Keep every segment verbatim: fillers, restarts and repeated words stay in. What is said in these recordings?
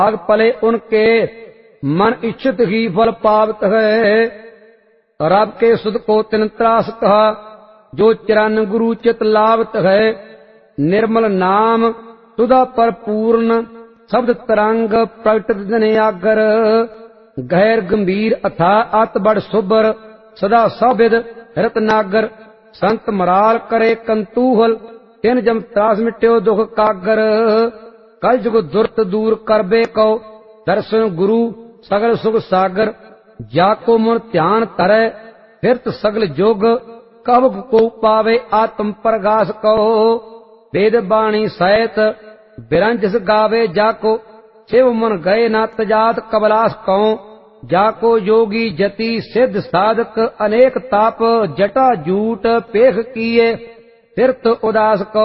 आग पले उनके मन इच्छित ही फल पावत है। रब के सुध को तिन त्रास कहा, जो चिरन गुरु चित लावत है। निर्मल नाम सुधा पर पूर्ण, शब्द तरंग प्रगट दिन आगर। गहर गंभीर अथा अत बड़ सुबर, सदा साबिद रतनागर। संत मराल करे कंतूहल, तिन जम त्रास मिट्यो दुख कागर। कल जुग दुर्त दूर करबे को, दर्शन गुरु सगल सुख सागर। जाको मन ध्यान तरै, फिरत सगल जोग। कब को पावे आत्म प्रगास को। वेद बाणी सहित बिरंजस गावे जाको, शिव मन गए ना तजात कबलास को। जाको योगी जति सिद्ध साधक, अनेक ताप जटा जूट पेख किए। फिरत उदास को,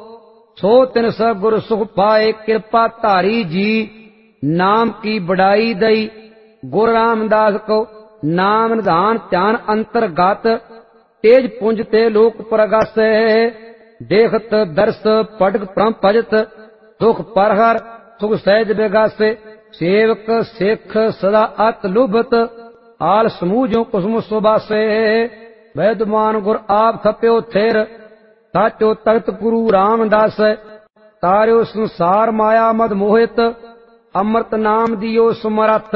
सो तिन स गुर सुख पाए कृपा धारी जी। नाम की बड़ाई दई गुरु रामदास को, नाम निधान ध्यान अंतर्गत। तेज पुंज ते लोक प्रगासे, देखत दर्श पटक परम भजत। दुख परहर सुख सहज बेगासे, सेवक सिख सदा अत लुभत। आल समूह जो कुसुम सुबासे, वैदमान गुर आप थप्यो थिर। साचो तख्त गुरु रामदास, तार्यो संसार माया मद मोहित। अमृत नाम दियो सुमरथ,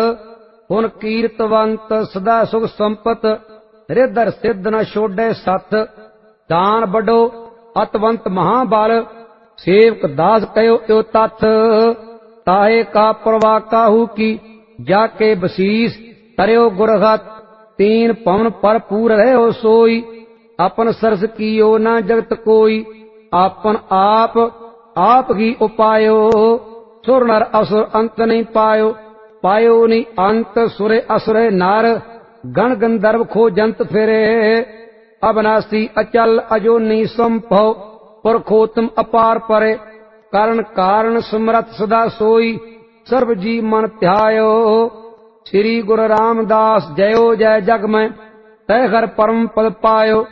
हुन कीर्तवंत सदा सुख संपत। रिधर सिद्ध न छोड़े सत, दान बड़ो अतवंत महाबल। सेवक दास कयो यो तथ, ताहे का प्रवाह काहू की। जाके बसीस तरयो गुरगत, तीन पवन पर पूर रहो सोई। अपन सरस कियो न जगत कोई, आपन आप आप ही उपायो। सुर नर असुर अंत नहीं पायो, पायो नहीं अंत। सुरे असुरे नर, गण गंधर्व खो जंत फिरे। अविनाशी अचल अजोनी संभव, पुरखोत्तम अपार परे। कारण कारण समरथ सदा सोई, सर्व जी मन ध्यायो। श्री गुरु रामदास जयो जय जग में, तय हर परम पद पायो।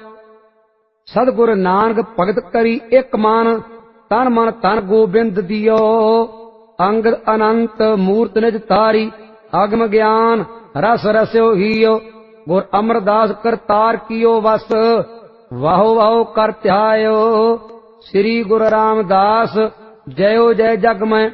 सदगुरु नानक भगत करी एक मान, तन मन तन गोबिंद दियो। अंगद अनंत मूर्त निज तारी, अगम ज्ञान रस रस्यो हियो। गुर अमरदास करतार कियो वस, वाहो वाहो कर ध्यायो। श्री गुरु रामदास जयो जय जग में,